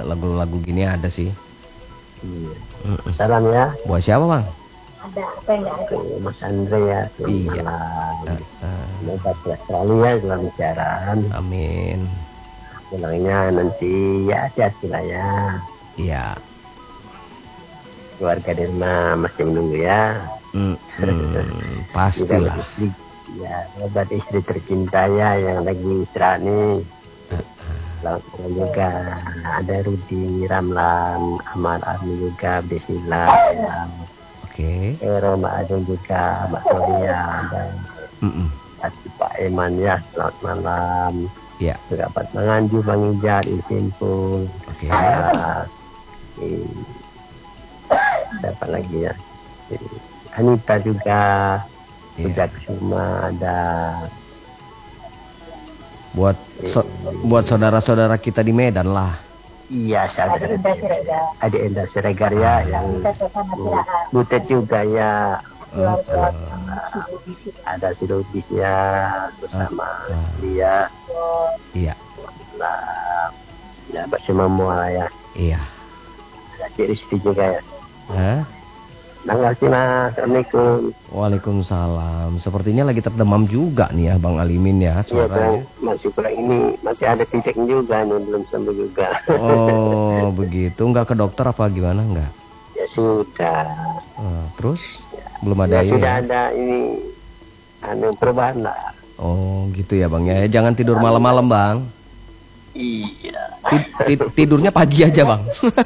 lagu-lagu gini ada sih. Iya. Salam ya. Buat siapa bang? Ada apa yang nggak ada? Mas Andre ya. Iya. Semoga sehat selalu ya dalam siaran. Amin. Pulangnya nanti ya hati-hati lah ya. Iya. Keluarga di rumah masih menunggu ya. Pastilah. Ya, obat istri tercinta ya yang lagi istirahat nih. Lalu juga ada Rudi, Ramlan, Amal Armi juga, Bismillah ya. Oke. Roma ada juga, Mbak Soria dan Pak Eman ya, selamat malam. Ya. Juga Pak Manganju, Bang Ijat, Simpul. Oke. Siapa lagi ya? Anita juga, Ujak Suma ada. Buat saudara-saudara kita di Medan lah. Iya, saudara. Ada Endar Siregar ya, yang Butet juga ya. Ada Sidobis ya, bersama dia. Iya. Ya, bersama semua ya. Iya. Ada Cik Risti juga ya. Hah? Terima kasih mas. Assalamualaikum. Waalaikumsalam. Sepertinya lagi terdemam juga nih ya Bang Alimin ya suaranya. Iya, masih kurang ini, masih ada titik juga nih, belum sembuh juga. Oh begitu, nggak ke dokter apa gimana nggak? Ya sudah. Terus belum ada ini? Sudah ada ini, perubahan lah. Oh gitu ya Bang ya. Jangan tidur malam-malam Bang. Iya. Tidurnya pagi aja Bang.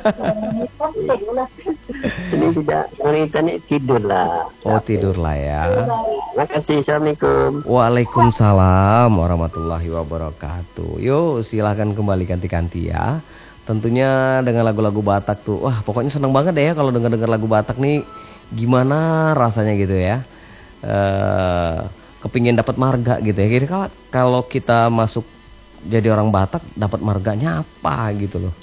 Ini sudah wanitanya tidur lah. Oh tidur lah ya. Makasih. Assalamualaikum. Waalaikumsalam warahmatullahi wabarakatuh. Yuk silahkan kembali ganti-ganti ya. Tentunya dengan lagu-lagu Batak tuh. Wah pokoknya seneng banget deh ya kalau denger-denger lagu Batak nih. Gimana rasanya gitu ya. Kepingin dapat marga gitu ya. Jadi kalau kita masuk jadi orang Batak dapat marganya apa gitu loh.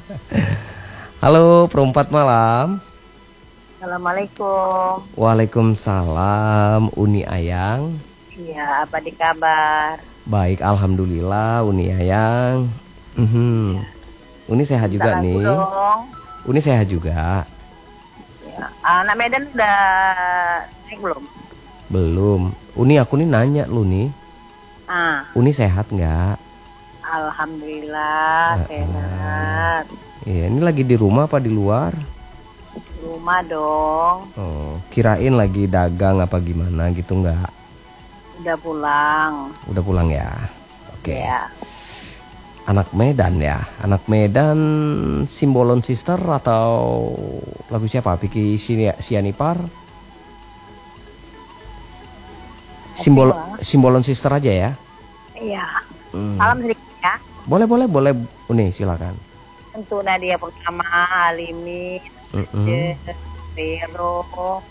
Halo perempat malam. Assalamualaikum. Waalaikumsalam Uni Ayang. Iya, apa di kabar? Baik alhamdulillah Uni Ayang. Uni sehat juga nih. Dong. Uni sehat juga. Ya. Anak Medan udah naik belum? Belum. Uni aku nih nanya lu nih. Uni sehat nggak? Alhamdulillah sehat. Iya, ini lagi di rumah apa di luar? Rumah dong. Oh, kirain lagi dagang apa gimana gitu nggak? Udah pulang. Udah pulang ya. Oke. Ya. Anak Medan ya. Anak Medan Simbolon Sister atau lagu siapa? Vicky Sianipar. Simbolon Sister aja ya. Iya. Salam sedikit ya. Boleh Uni silakan. Untuk Nadia pertama, Alimi, Vero,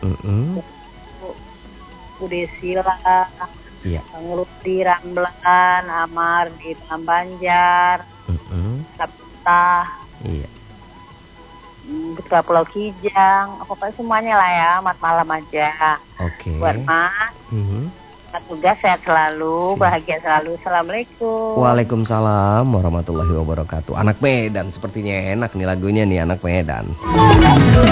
Udesila, iya. Ngeludi, Ramlan, Amar di Banjar, Sabta, iya. Ketua Pulau Kijang, pokoknya semuanya lah ya, malam aja. Oke. Buat Mas, tugas sehat selalu, bahagia selalu. Assalamualaikum. Waalaikumsalam warahmatullahi wabarakatuh. Anak Medan sepertinya enak nih lagunya nih Anak Medan.